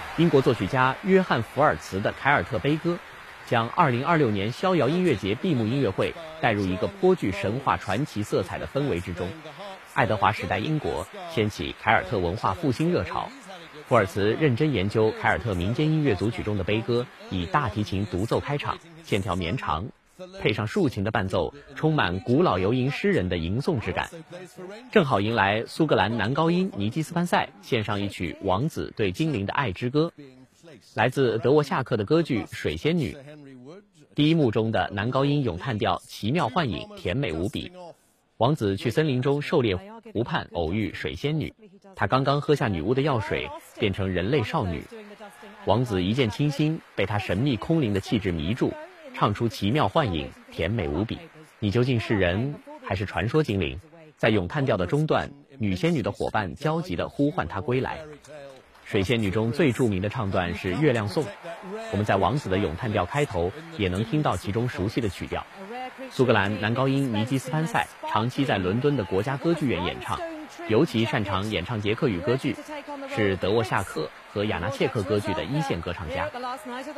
英国作曲家约翰·福尔茨的凯尔特悲歌，将2026年逍遥音乐节闭幕音乐会带入一个颇具神话传奇色彩的氛围之中。爱德华时代英国掀起凯尔特文化复兴热潮，福尔茨认真研究凯尔特民间音乐组曲中的悲歌，以大提琴独奏开场，线条绵长，配上竖琴的伴奏，充满古老游吟诗人的吟诵之感。正好迎来苏格兰男高音尼基斯潘塞献上一曲王子对精灵的爱之歌，来自德沃夏克的歌剧《水仙女》。第一幕中的男高音咏叹调奇妙幻影，甜美无比。王子去森林中狩猎湖畔偶遇水仙女，他刚刚喝下女巫的药水，变成人类少女。王子一见倾心，被她神秘空灵的气质迷住，唱出奇妙幻影，甜美无比。你究竟是人还是传说精灵？在咏叹调的中段，女仙女的伙伴焦急地呼唤她归来。水仙女中最著名的唱段是月亮颂，我们在王子的咏叹调开头也能听到其中熟悉的曲调。苏格兰男高音尼基斯潘塞长期在伦敦的国家歌剧院演唱，尤其擅长演唱捷克语歌剧，是德沃夏克和雅纳切克歌剧的一线歌唱家。